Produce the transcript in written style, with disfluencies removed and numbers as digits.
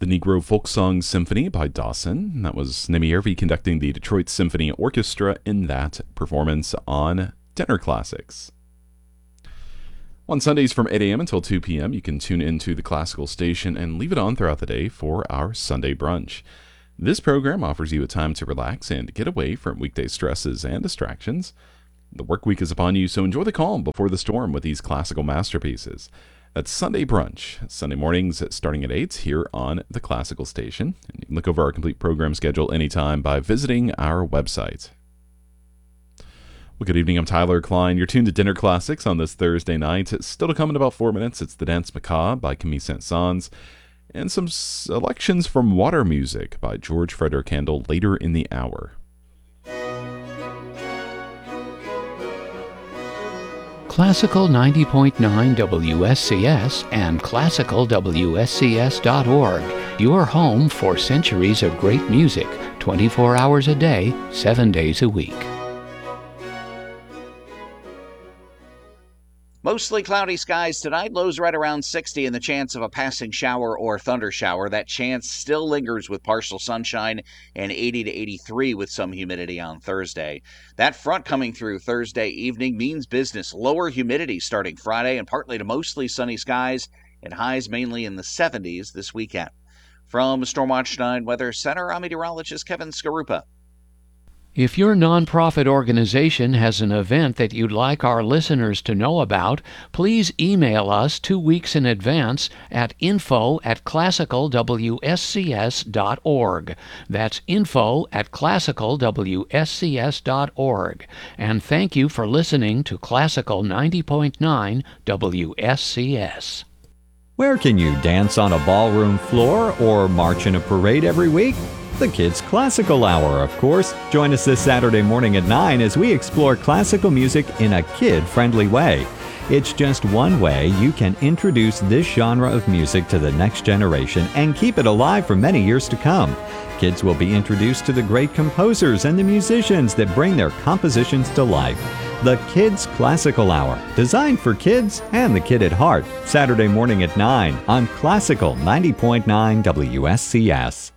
the Negro Folk Song Symphony by Dawson. That was Nemi Yervi conducting the Detroit Symphony Orchestra in that performance on Dinner Classics. On Sundays from 8 a.m. until 2 p.m., you can tune into the classical station and leave it on throughout the day for our Sunday brunch. This program offers you a time to relax and get away from weekday stresses and distractions. The work week is upon you, so enjoy the calm before the storm with these classical masterpieces. That's Sunday Brunch, Sunday mornings starting at 8 here on the Classical Station. And you can look over our complete program schedule anytime by visiting our website. Well, good evening, I'm Tyler Klein. You're tuned to Dinner Classics on this Thursday night. It's still to come in about 4 minutes. It's The Danse Macabre by Camille Saint-Saëns and some selections from Water Music by George Frederick Handel later in the hour. Classical 90.9 WSCS and classicalwscs.org, your home for centuries of great music, 24 hours a day, 7 days a week. Mostly cloudy skies tonight, lows right around 60 and the chance of a passing shower or thunder shower. That chance still lingers with partial sunshine and 80 to 83 with some humidity on Thursday. That front coming through Thursday evening means business. Lower humidity starting Friday and partly to mostly sunny skies and highs mainly in the 70s this weekend. From Stormwatch 9 Weather Center, I'm meteorologist Kevin Skarupa. If your nonprofit organization has an event that you'd like our listeners to know about, please email us 2 weeks in advance at info@classicalwscs.org. That's info@classicalwscs.org. And thank you for listening to Classical 90.9 WSCS. Where can you dance on a ballroom floor or march in a parade every week? The Kids Classical Hour, of course. Join us this Saturday morning at 9 as we explore classical music in a kid-friendly way. It's just one way you can introduce this genre of music to the next generation and keep it alive for many years to come. Kids will be introduced to the great composers and the musicians that bring their compositions to life. The Kids Classical Hour, designed for kids and the kid at heart. Saturday morning at 9 on Classical 90.9 WSCS.